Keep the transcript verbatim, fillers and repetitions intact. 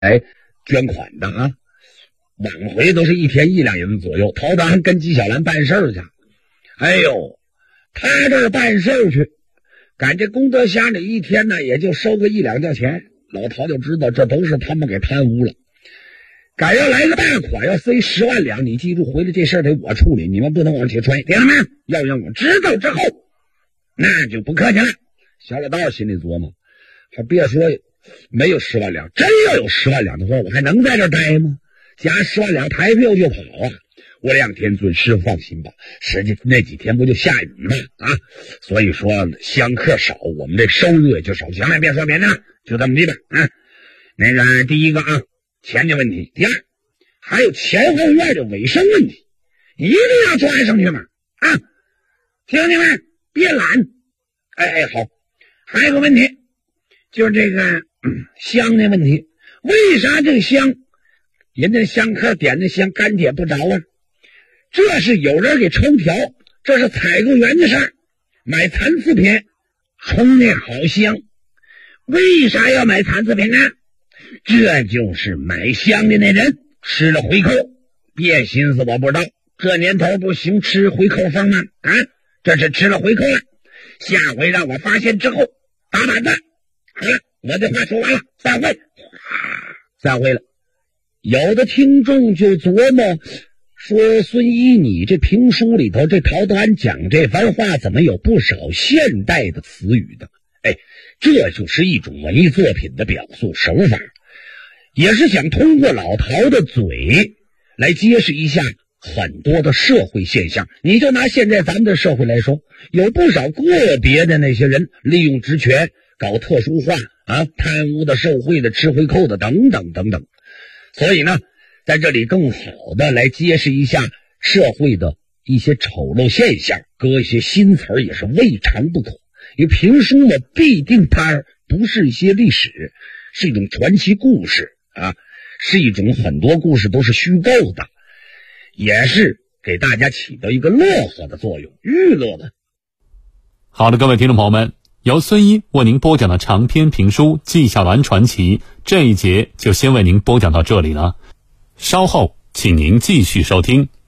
哎捐款的啊，往回都是一天一两银子左右，头当还跟纪晓岚办事儿去。哎呦，他这办事儿去，赶这功德箱里一天呢，也就收个一两吊钱。老陶就知道这都是他们给贪污了。赶要来个大款，要塞十万两，你记住，回来这事儿得我处理，你们不能往起揣，听到没？要让我知道之后，那就不客气了。小老道心里琢磨，还别说没有十万两，真要有十万两的话，我还能在这儿待吗？加十万两抬票就跑啊！我两天尊师傅放心吧，实际那几天不就下雨吗？啊，所以说香客少，我们这收入也就少。行了，别说别的，就这么地吧。啊，那个第一个啊，钱的问题；第二，还有前后院的卫生问题，一定要抓上去嘛！啊，听见没？别懒。哎哎，好。还有个问题，就是这个、嗯、香的问题。为啥这个香，人家香客点的香干铁不着啊？这是有人给抽条，这是采购员的事儿。买残次品，充那好香。为啥要买残次品呢？这就是买香的那人吃了回扣。别寻思我不知道，这年头不行吃回扣风吗？啊，这是吃了回扣了。下回让我发现之后打板子。好了，我这话说完了，散会。散会了。有的听众就琢磨说，孙一，你这评书里头这陶德安讲这番话怎么有不少现代的词语的？哎，这就是一种文艺作品的表述手法，也是想通过老陶的嘴来揭示一下很多的社会现象。你就拿现在咱们的社会来说，有不少个别的那些人利用职权搞特殊化啊，贪污的、受贿的、吃回扣的等等等等。所以呢，在这里更好的来揭示一下社会的一些丑陋现象，搁一些新词儿也是未尝不可。因为评书呢，必定它不是一些历史，是一种传奇故事啊，是一种很多故事都是虚构的，也是给大家起到一个乐呵的作用，娱乐的。 好的，各位听众朋友们，由孙一为您播讲的长篇评书《纪晓岚传奇》这一节就先为您播讲到这里了，稍后请您继续收听。